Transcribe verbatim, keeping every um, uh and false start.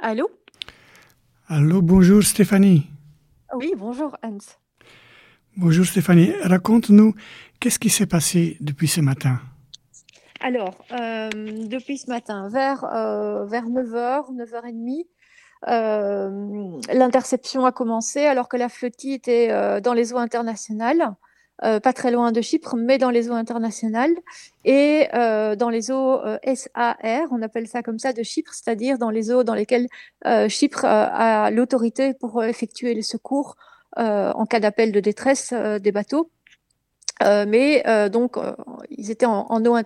Allô? Allô, bonjour Stéphanie. Oui, bonjour Hans. Bonjour Stéphanie. Raconte-nous, qu'est-ce qui s'est passé depuis ce matin? Alors, euh, depuis ce matin, vers, euh, vers neuf heures, neuf heures trente, euh, l'interception a commencé alors que la flottille était euh, dans les eaux internationales, euh, pas très loin de Chypre, mais dans les eaux internationales, et euh, dans les eaux euh, S A R, on appelle ça comme ça, de Chypre, c'est-à-dire dans les eaux dans lesquelles euh, Chypre euh, a l'autorité pour effectuer les secours euh, en cas d'appel de détresse euh, des bateaux. Euh, mais euh, donc, euh, ils étaient en, en eau